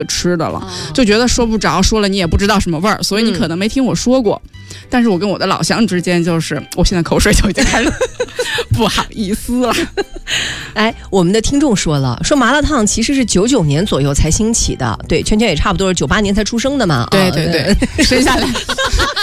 吃的了，就觉得说不着，说了你也不知道什么味儿，所以你可能没听我说过。但是我跟我的老乡之间，就是我现在口水就已经开始不好意思了。 哎，我们的听众说了，说麻辣烫其实是99年左右才兴起的，对，圈圈也差不多是98年才出生的嘛。 对对对，生下来